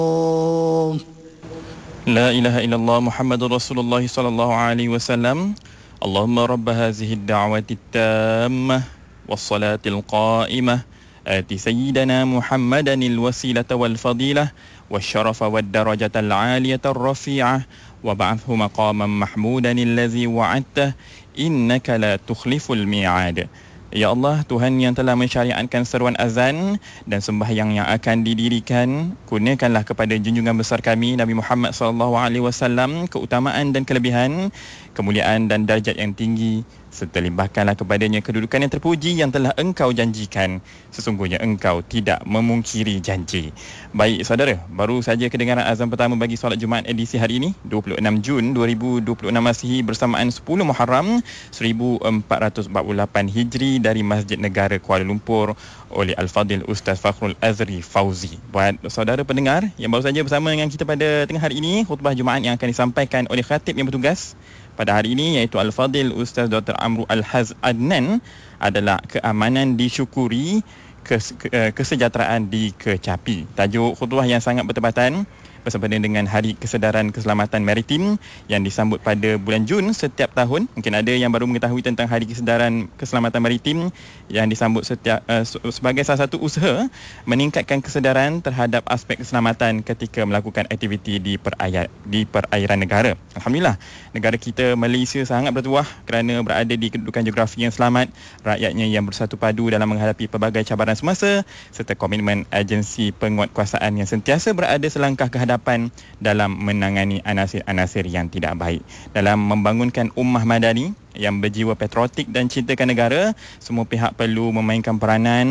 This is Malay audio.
لا إله إلا الله محمد رسول الله صلى الله عليه وسلم. اللهم رب هذه الدعوة التامة والصلاة القائمة آت سيدنا محمدا الوسيلة والفضيلة والشرف والدرجة العالية الرفيعة وابعثه مقاما محمودا الذي وعدته إنك لا تخلف الميعاد. Ya Allah, Tuhan yang telah mensyariatkan seruan azan dan sembahyang yang akan didirikan, kurniakanlah kepada junjungan besar kami Nabi Muhammad SAW keutamaan dan kelebihan, kemuliaan dan darjat yang tinggi, serta limpahkanlah kepadanya kedudukan yang terpuji yang telah Engkau janjikan. Sesungguhnya Engkau tidak memungkiri janji. Baik saudara, baru saja kedengaran azan pertama bagi solat Jumaat edisi hari ini 26 Jun 2026 Masihi bersamaan 10 Muharram 1448 Hijri dari Masjid Negara Kuala Lumpur oleh Al-Fadil Ustaz Fakhrul Azri Fauzi. Buat saudara pendengar yang baru saja bersama dengan kita pada tengah hari ini, khutbah Jumaat yang akan disampaikan oleh khatib yang bertugas pada hari ini iaitu Al-Fadil Ustaz Dr. Amru Al-Haz Adnan adalah keamanan disyukuri, kesejahteraan dikecapi. Tajuk khutbah yang sangat bertepatan bersempena dengan Hari Kesedaran Keselamatan Maritim yang disambut pada bulan Jun setiap tahun. Mungkin ada yang baru mengetahui tentang Hari Kesedaran Keselamatan Maritim yang disambut setiap sebagai salah satu usaha meningkatkan kesedaran terhadap aspek keselamatan ketika melakukan aktiviti di perairan negara. Alhamdulillah, negara kita Malaysia sangat bertuah kerana berada di kedudukan geografi yang selamat, rakyatnya yang bersatu padu dalam menghadapi pelbagai cabaran semasa, serta komitmen agensi penguatkuasaan yang sentiasa berada selangkah ke hadapan dalam menangani anasir-anasir yang tidak baik. Dalam membangunkan ummah madani yang berjiwa patriotik dan cintakan negara, semua pihak perlu memainkan peranan